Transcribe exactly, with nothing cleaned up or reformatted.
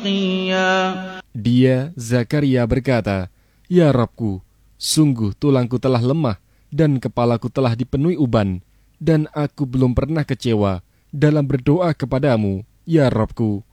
شقيا. Dia, Zakaria berkata, "Ya Rabbku, sungguh tulangku telah lemah dan kepalaku telah dipenuhi uban, dan aku belum pernah kecewa dalam berdoa kepadamu, ya Rabbku."